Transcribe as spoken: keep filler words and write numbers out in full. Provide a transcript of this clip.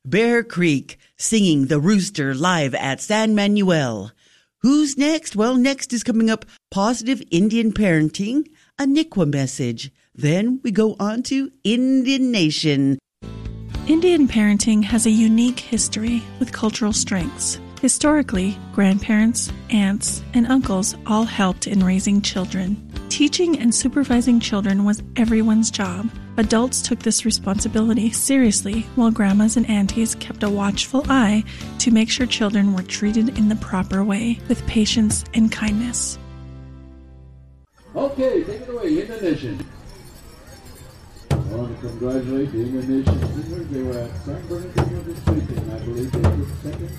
Bear Creek singing The Rooster live at San Manuel. Who's next? Well, next is coming up Positive Indian Parenting, a N I C W A message. Then we go on to Indian Nation. Indian parenting has a unique history with cultural strengths. Historically, grandparents, aunts, and uncles all helped in raising children. Teaching and supervising children was everyone's job. Adults took this responsibility seriously, while grandmas and aunties kept a watchful eye to make sure children were treated in the proper way, with patience and kindness. Okay, take it away, Indonesian. I want to congratulate the Indonesian singers. They were at San Bernardino this weekend. I believe they took second